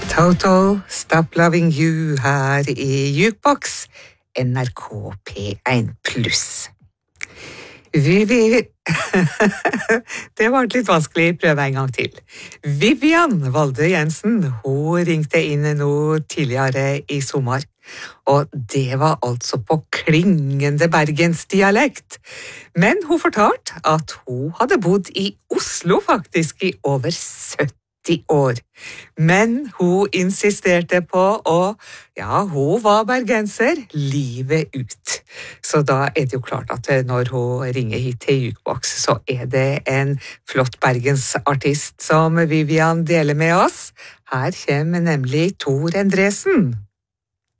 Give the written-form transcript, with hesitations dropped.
Toto, Stop Loving You her i Jukebox, NRK P1 Pluss. Det var litt vanskelig, prøve en gang til. Vivian Valde Jensen, hun ringte inn nå tidligere i sommer. Og det var altså på klingende bergensdialekt. Men hun fortalte at hun hadde bodd i Oslo faktisk i over 70 år. Men hun insisterte på hun var bergenser livet ut. Så da det jo klart at når hun ringer hit til Jukebox, så det en flott bergensartist som Vivian deler med oss. Her kommer nemlig Tor Endresen.